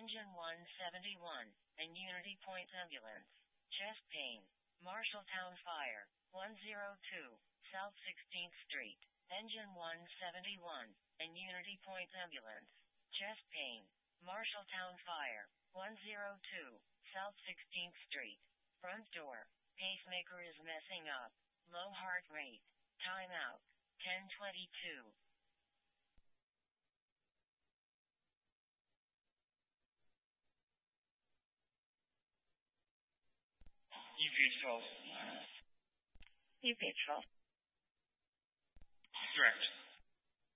Engine 171, and Unity Point Ambulance. Chest pain. Marshalltown Fire. 102, South 16th Street. Engine 171, and Unity Point Ambulance. Chest pain. Marshalltown Fire. 102, South 16th Street. Front door. Pacemaker is messing up. Low heart rate. Timeout. 10:22. U-Patrol. U-Patrol. Direct.